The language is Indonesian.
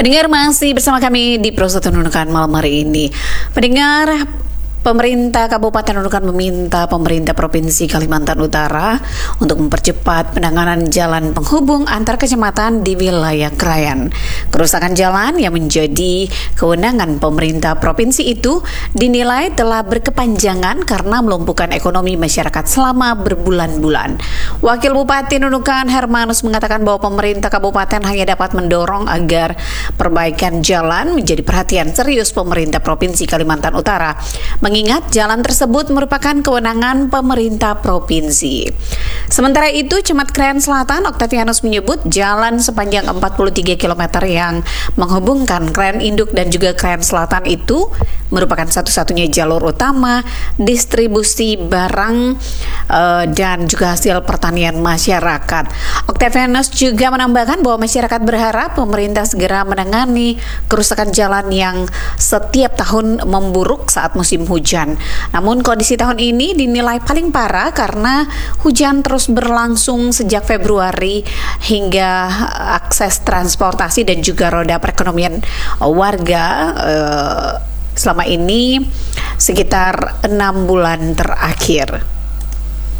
Pendengar, masih bersama kami di Pro 1 Nunukan malam hari ini. Pendengar, pemerintah Kabupaten Nunukan meminta pemerintah Provinsi Kalimantan Utara untuk mempercepat penanganan jalan penghubung antar kecamatan di wilayah Krayan. Kerusakan jalan yang menjadi kewenangan pemerintah provinsi itu dinilai telah berkepanjangan karena melumpuhkan ekonomi masyarakat selama berbulan-bulan. Wakil Bupati Nunukan Hermanus mengatakan bahwa pemerintah kabupaten hanya dapat mendorong agar perbaikan jalan menjadi perhatian serius pemerintah Provinsi Kalimantan Utara, mengingat jalan tersebut merupakan kewenangan pemerintah provinsi. Sementara itu, Camat Krayan Selatan Octavianus menyebut jalan sepanjang 43 km yang menghubungkan Krayan Induk dan juga Krayan Selatan itu merupakan satu-satunya jalur utama distribusi barang dan juga hasil pertanian masyarakat. Octavianus juga menambahkan bahwa masyarakat berharap pemerintah segera menangani kerusakan jalan yang setiap tahun memburuk saat musim hujan. Namun kondisi tahun ini dinilai paling parah karena hujan terus berlangsung sejak Februari hingga akses transportasi dan juga roda perekonomian warga selama ini sekitar 6 bulan terakhir.